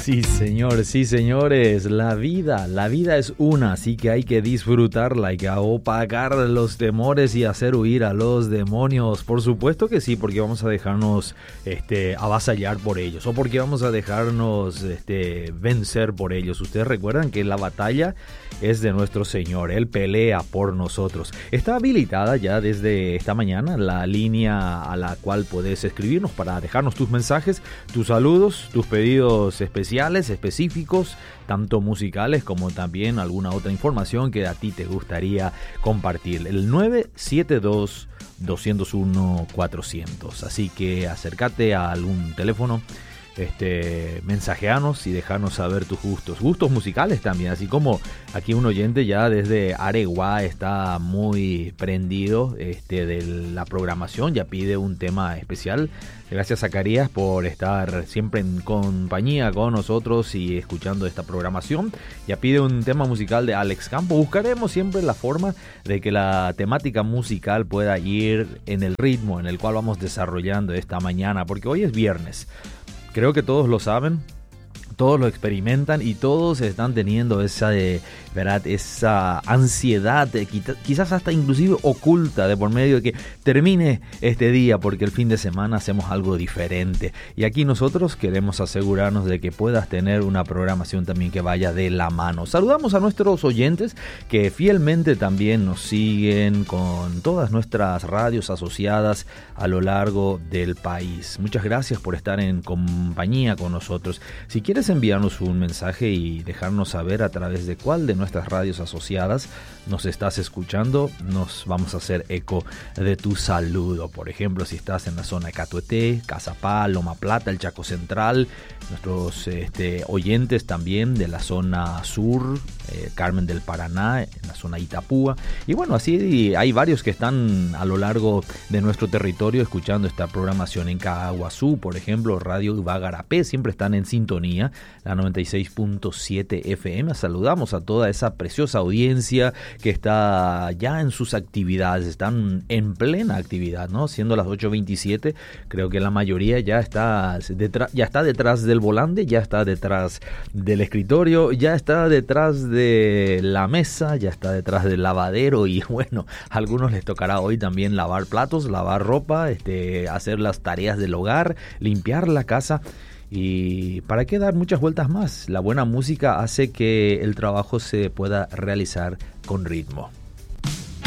Sí, señores, la vida es una, así que hay que disfrutarla, hay que opacar los temores y hacer huir a los demonios. Por supuesto que sí, porque vamos a dejarnos avasallar por ellos, o porque vamos a dejarnos vencer por ellos. Ustedes recuerdan que la batalla es de nuestro Señor, Él pelea por nosotros. Está habilitada ya desde esta mañana la línea a la cual puedes escribirnos para dejarnos tus mensajes, tus saludos, tus pedidos especiales, específicos, tanto musicales como también alguna otra información que a ti te gustaría compartir. El 972-201-400. Así que acércate a algún teléfono, mensajeanos y dejarnos saber tus gustos musicales también, así como aquí un oyente ya desde Areguá está muy prendido de la programación, ya pide un tema especial. Gracias, Zacarías, por estar siempre en compañía con nosotros y escuchando esta programación. Ya pide un tema musical de Alex Campo. Buscaremos siempre la forma de que la temática musical pueda ir en el ritmo en el cual vamos desarrollando esta mañana, porque hoy es viernes. Creo que todos lo saben, todos lo experimentan y todos están teniendo esa ansiedad, quizás hasta inclusive oculta, de por medio de que termine este día porque el fin de semana hacemos algo diferente. Y aquí nosotros queremos asegurarnos de que puedas tener una programación también que vaya de la mano. Saludamos a nuestros oyentes que fielmente también nos siguen con todas nuestras radios asociadas a lo largo del país. Muchas gracias por estar en compañía con nosotros. Si quieres enviarnos un mensaje y dejarnos saber a través de cuál de nuestras radios asociadas nos estás escuchando, nos vamos a hacer eco de tu saludo. Por ejemplo, si estás en la zona de Catuete, Cazapá, Loma Plata, el Chaco Central, nuestros oyentes también de la zona sur, Carmen del Paraná, en la zona Itapúa, y bueno, así hay varios que están a lo largo de nuestro territorio escuchando esta programación. En Caguazú, por ejemplo, Radio Ibagarapé, siempre están en sintonía, la 96.7 FM. Saludamos a toda esa preciosa audiencia que está ya en sus actividades, están en plena actividad, ¿no? Siendo las 8:27, creo que la mayoría ya está detrás del volante, ya está detrás del escritorio, ya está detrás de la mesa, ya está detrás del lavadero y bueno, a algunos les tocará hoy también lavar platos, lavar ropa, hacer las tareas del hogar, limpiar la casa. ¿Y para qué dar muchas vueltas más? La buena música hace que el trabajo se pueda realizar con ritmo.